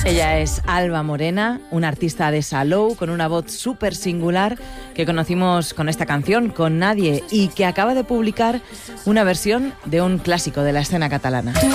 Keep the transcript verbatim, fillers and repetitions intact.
Ella es Alba Morena, una artista de Salou con una voz súper singular que conocimos con esta canción, Con Nadie, y que acaba de publicar una versión de un clásico de la escena catalana.